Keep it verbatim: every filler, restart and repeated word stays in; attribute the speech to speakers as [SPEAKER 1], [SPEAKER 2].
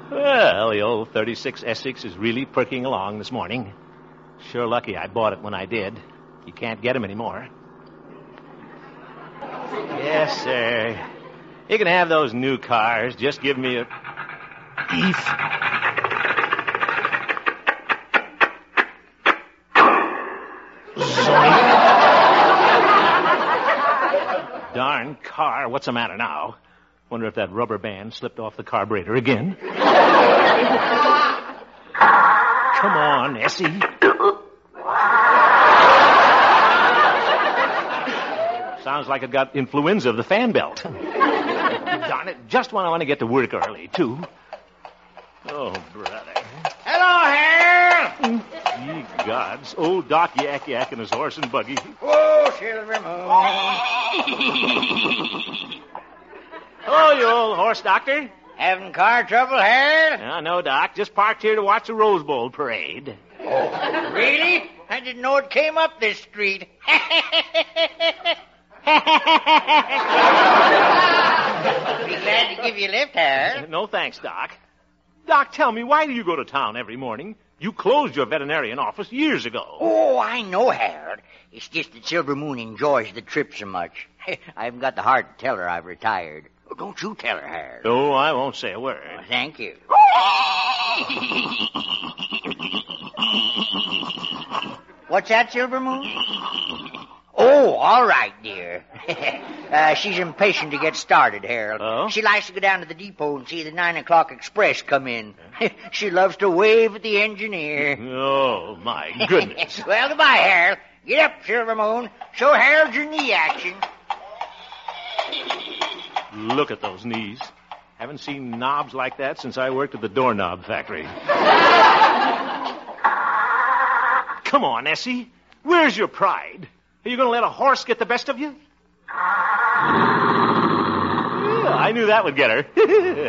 [SPEAKER 1] Well, the old thirty-six Essex is really perking along this morning. Sure lucky I bought it when I did. You can't get 'em anymore. Yes, sir. You can have those new cars. Just give me a... Thief. Darn car. What's the matter now? Wonder if that rubber band slipped off the carburetor again. Come on, Essie. Sounds like it got influenza of the fan belt. Darn it, just when I want to get to work early, too. Oh, brother.
[SPEAKER 2] Hello, Harold.
[SPEAKER 1] Ye gods. Old Doc Yak Yak and his horse and buggy.
[SPEAKER 2] Whoa, Silver Moon.
[SPEAKER 1] Hello, you old horse doctor.
[SPEAKER 2] Having car trouble, Harold?
[SPEAKER 1] Uh, no, Doc. Just parked here to watch the Rose Bowl parade.
[SPEAKER 2] Oh, really? I didn't know it came up this street. Be glad to give you a lift, Harold.
[SPEAKER 1] No thanks, Doc. Doc, tell me, why do you go to town every morning? You closed your veterinarian office years ago.
[SPEAKER 2] Oh, I know, Harold. It's just that Silver Moon enjoys the trip so much. I haven't got the heart to tell her I've retired. Oh, don't you tell her, Harold.
[SPEAKER 1] Oh, I won't say a word.
[SPEAKER 2] Oh, thank you. What's that, Silver Moon? Oh, all right, dear. uh, she's impatient to get started, Harold.
[SPEAKER 1] Oh?
[SPEAKER 2] She likes to go down to the depot and see the nine o'clock express come in. She loves to wave at the engineer.
[SPEAKER 1] Oh, my goodness.
[SPEAKER 2] Well, goodbye, Harold. Get up, Silver Moon. Show Harold your knee action.
[SPEAKER 1] Look at those knees. Haven't seen knobs like that since I worked at the doorknob factory. Come on, Essie. Where's your pride? Are you going to let a horse get the best of you? Yeah, I knew that would get her.